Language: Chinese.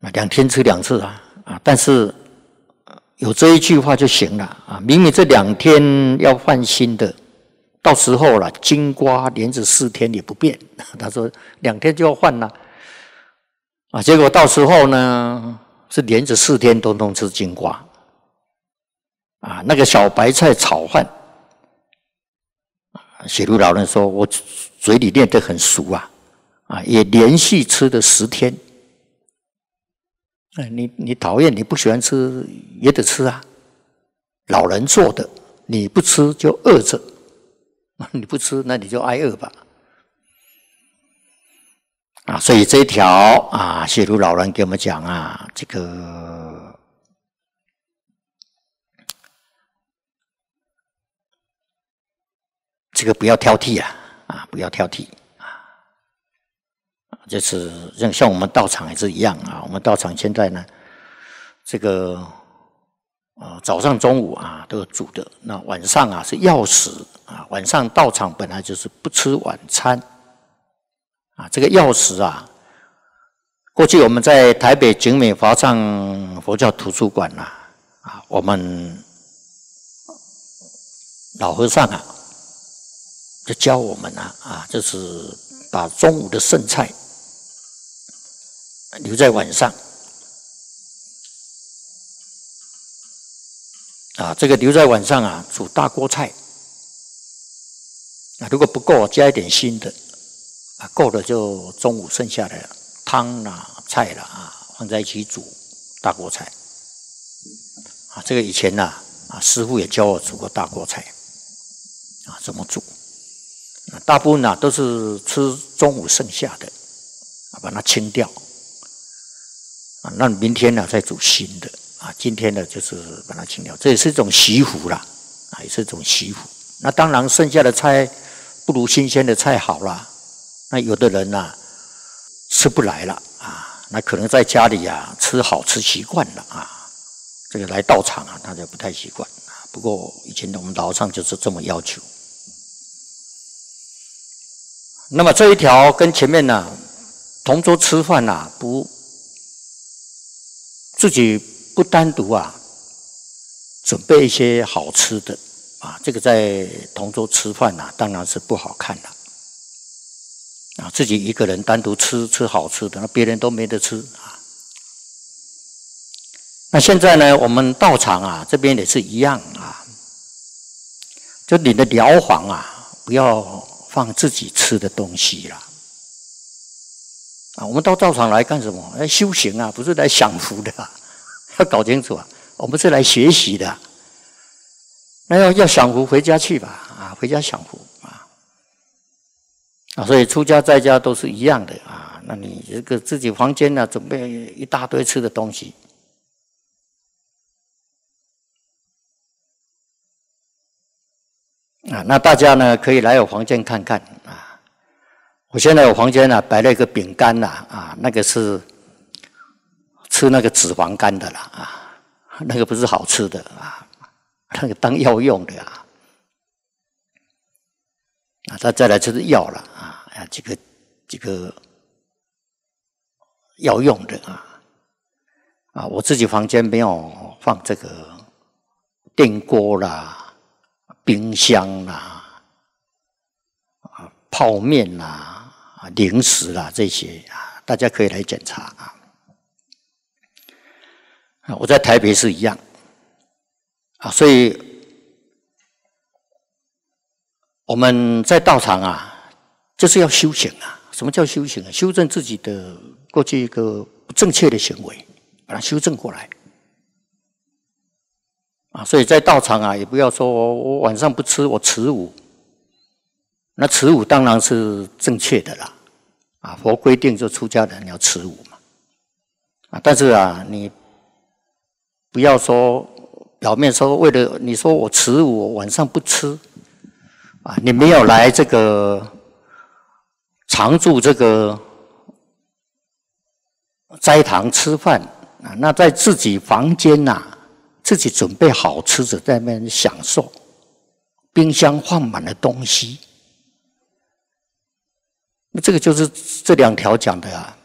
2天吃2次但是有这一句话就行了明明这2天要换新的，到时候了金瓜连着4天也不变，他说2天就要换了结果到时候呢是连着4天都能吃金瓜那个小白菜炒饭雪茹老人说我嘴里念得很熟也连续吃了10天。你讨厌，你不喜欢吃也得吃老人做的你不吃就饿着你不吃那你就挨饿吧所以这一条谢茹老人给我们讲这个不要挑剔不要挑剔就是像我们道场也是一样我们道场现在呢这个早上中午都有煮的，那晚上是药食晚上道场本来就是不吃晚餐这个药食过去我们在台北景美华藏佛教图书馆我们老和尚就教我们就是把中午的剩菜留在晚上这个留在晚上煮大锅菜如果不够加一点新的够了就中午剩下的汤菜放在一起煮大锅菜这个以前师父也教我煮过大锅菜怎么煮大部分都是吃中午剩下的把它清掉那明天再煮新的今天呢就是把它清掉，这也是一种惜福啦也是一种惜福。那当然剩下的菜不如新鲜的菜好啦，那有的人吃不来了那可能在家里吃好吃习惯了这个来道场他就不太习惯不过以前我们老和尚就是这么要求。那么这一条跟前面同桌吃饭自己不单独准备一些好吃的这个在同桌吃饭当然是不好看的自己一个人单独吃好吃的，那别人都没得吃那现在呢我们道场这边也是一样就你的寮房不要放自己吃的东西啦我们到道场来干什么？来修行不是来享福的要搞清楚我们是来学习的那要享福回家去吧回家享福所以出家在家都是一样的那你这个自己房间准备一大堆吃的东西那大家呢可以来我房间看看我现在我房间摆了一个饼干那个是吃那个脂肪干的啦那个不是好吃的那个当药用的再来就是药了这个药用的我自己房间没有放这个电锅啦、冰箱啦、泡面啦、零食啦这些大家可以来检查我在台北是一样所以我们在道场就是要修行什么叫修行修正自己的过去一个不正确的行为，把它修正过来所以在道场也不要说我晚上不吃我持午，那持午当然是正确的啦佛规定就出家人要持午嘛但是你不要说表面说为了你说我持午我晚上不吃你没有来这个常住这个斋堂吃饭那在自己房间自己准备好吃的在那边享受，冰箱放满了东西，那这个就是这2条讲的